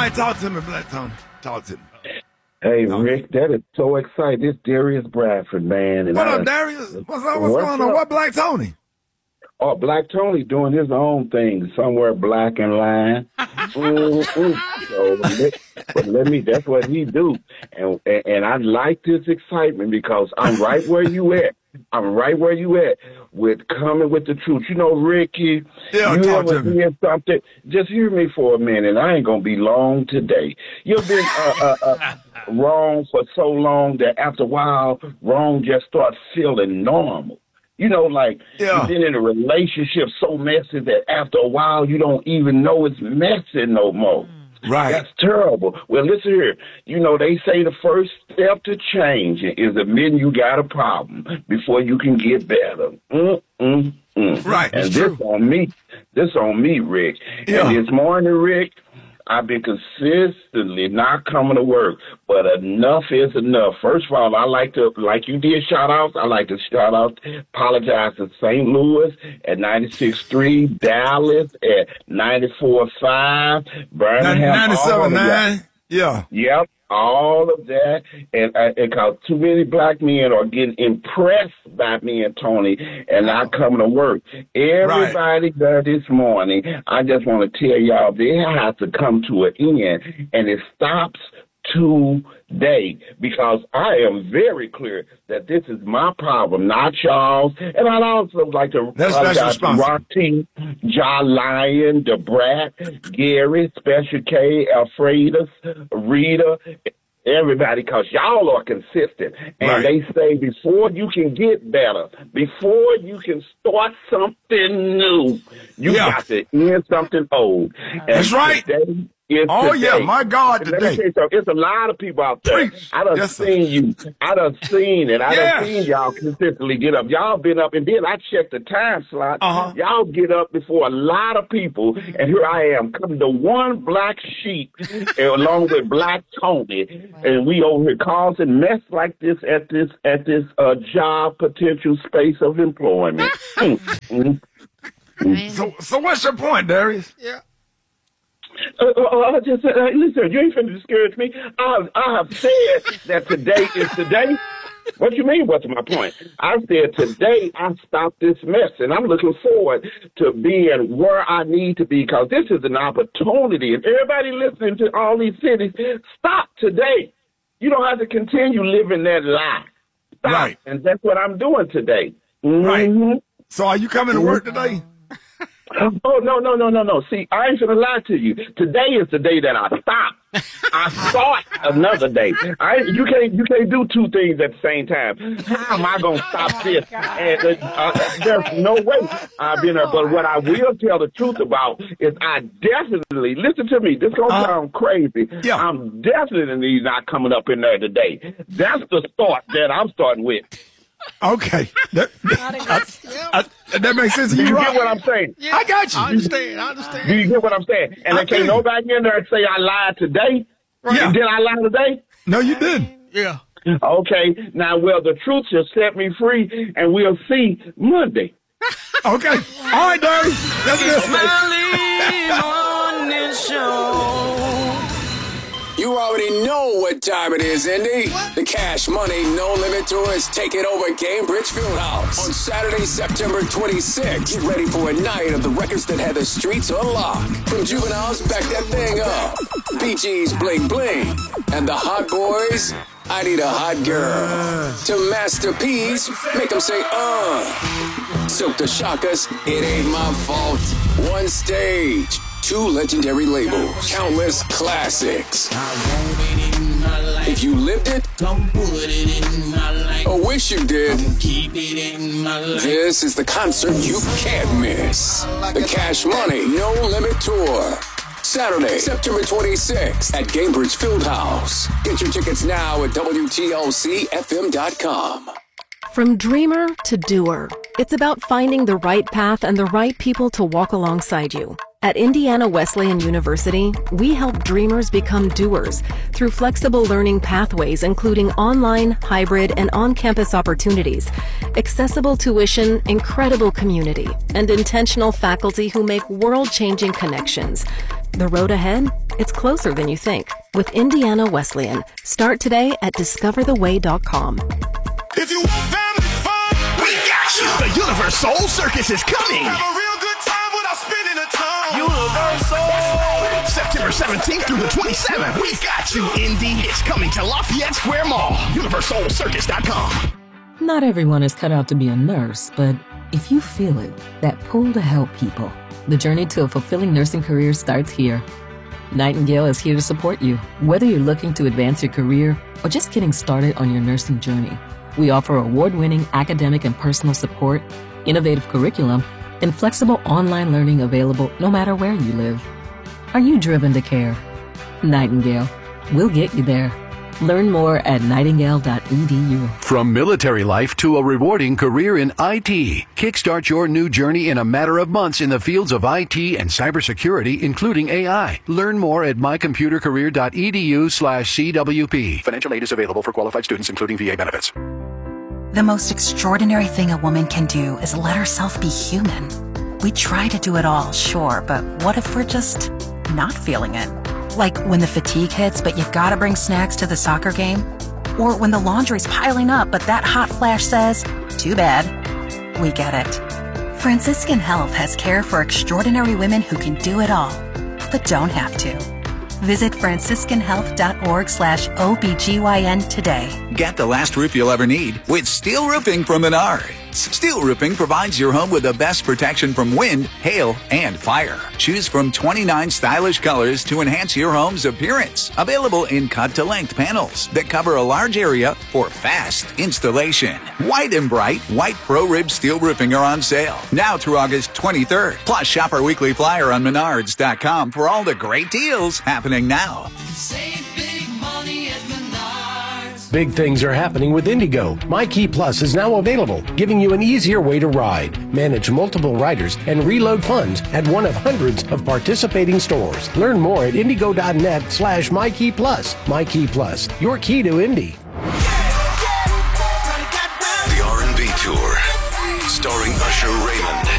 right, talk to me, Black Tony. Talk to me. Hey, Rick, that is so exciting. This Darius Bradford, man. And What up, Darius? What's going on? What Black Tony? Oh, Black Tony doing his own thing somewhere black and line. So let me, that's what he do. And I like this excitement because I'm right where you at. I'm right where you at with coming with the truth. You know, Ricky, you ever hear something? Just hear me for a minute. I ain't going to be long today. You've been wrong for so long that after a while, wrong just starts feeling normal. You know, like you've been in a relationship so messy that after a while you don't even know it's messy no more. Right. That's terrible. Well, listen here. You know, they say the first step to change is admitting you got a problem before you can get better. Right. And this on me, Rick. Yeah. And this morning, Rick, I've been consistently not coming to work, but enough is enough. First of all, I like to, like you did shout outs, I like to shout out, apologize to St. Louis at 96.3, Dallas at 94.5, Birmingham. 97.9. Yeah. Yep. All of that, and because too many black men are getting impressed by me and Tony and not coming to work. Everybody there this morning, I just want to tell y'all they have to come to an end, and it stops today, because I am very clear that this is my problem, not y'all's. And I'd also like to Rock T, John Lyon, DeBrat, Gary, Special K, Alfredus, Rita, everybody, because y'all are consistent. And they say before you can get better, before you can start something new, you got to end something old. And that's right. Today, my God, today. Let me tell you something. It's a lot of people out there. I done seen you. I done seen it. I done seen y'all consistently get up. Y'all been up, and then I checked the time slot. Y'all get up before a lot of people, and here I am coming to one black sheep along with Black Tony, and we over here causing mess like this at this job potential space of employment. So what's your point, Darius? Yeah. Listen, you ain't finna discourage me. I have said that today is today. What you mean, what's my point? I said today I stopped this mess, and I'm looking forward to being where I need to be, because this is an opportunity. And everybody listening to all these cities, stop today. You don't have to continue living that lie. Stop. Right. And that's what I'm doing today. Right. So are you coming to work today? Oh, no. See, I ain't gonna lie to you. Today is the day that I stop. I start another day. You can't do two things at the same time. How am I gonna stop this? And there's no way I've been there. But what I will tell the truth about is I definitely, listen to me, this gonna sound crazy. Yeah. I'm definitely not coming up in there today. That's the start that I'm starting with. Okay. That makes sense. Do you get what I'm saying? Yeah, I got you. I understand. Do you get what I'm saying? And there can't nobody in there say I lied today. Right. Yeah. Did I lie today? No, you didn't. Yeah. Okay. Now, well, the truth shall set me free, and we'll see Monday. Okay. All right, Darry. That's good. Morning Show. You already know what time it is, Indy. The Cash Money No Limit Tour is taking over Cambridge Fieldhouse on Saturday, September 26th. Get ready for a night of the records that had the streets on lock. From Juveniles, Back That Thing Up, Bee Gees, Bling Bling, and the Hot Boys, I Need a Hot Girl. To Master P's, make them say, Silk the Shockers, It Ain't My Fault. One stage. 2 legendary labels, countless classics. If you lived it, or wish you did, this is the concert you can't miss. The Cash Money No Limit Tour. Saturday, September 26th at Cambridge Fieldhouse. Get your tickets now at WTLCFM.com. From dreamer to doer, it's about finding the right path and the right people to walk alongside you. At Indiana Wesleyan University, we help dreamers become doers through flexible learning pathways, including online, hybrid, and on-campus opportunities, accessible tuition, incredible community, and intentional faculty who make world-changing connections. The road ahead It's closer than you think. With Indiana Wesleyan, start today at discovertheway.com. If you want family fun, we got you. The Universal Circus is coming. Have a real good time without spending a ton. Universal. September 17th through the 27th. We got you, Indy. It's coming to Lafayette Square Mall. UniversalCircus.com. Not everyone is cut out to be a nurse, but if you feel it, that pull to help people, the journey to a fulfilling nursing career starts here. Nightingale is here to support you, whether you're looking to advance your career or just getting started on your nursing journey. We offer award-winning academic and personal support, innovative curriculum, and flexible online learning available no matter where you live. Are you driven to care? Nightingale. We'll get you there. Learn more at nightingale.edu. From military life to a rewarding career in IT, kickstart your new journey in a matter of months in the fields of IT and cybersecurity, including AI. Learn more at mycomputercareer.edu/CWP. Financial aid is available for qualified students, including VA benefits. The most extraordinary thing a woman can do is let herself be human. We try to do it all, sure, but what if we're just not feeling it? Like when the fatigue hits, but you gotta bring snacks to the soccer game? Or when the laundry's piling up, but that hot flash says, too bad. We get it. Franciscan Health has care for extraordinary women who can do it all, but don't have to. Visit franciscanhealth.org/OBGYN today. Get the last roof you'll ever need with steel roofing from Menards. Steel roofing provides your home with the best protection from wind, hail, and fire. Choose from 29 stylish colors to enhance your home's appearance. Available in cut-to-length panels that cover a large area for fast installation. White and bright white pro-rib steel roofing are on sale now through August 23rd. Plus, shop our weekly flyer on Menards.com for all the great deals happening now. Save big money at Menards. Big things are happening with Indigo. My Key Plus is now available, giving you an easier way to ride, manage multiple riders, and reload funds at one of hundreds of participating stores. Learn more at indigo.net/MyKeyPlus. My Key Plus, your key to Indy. The R&B Tour, starring Usher Raymond.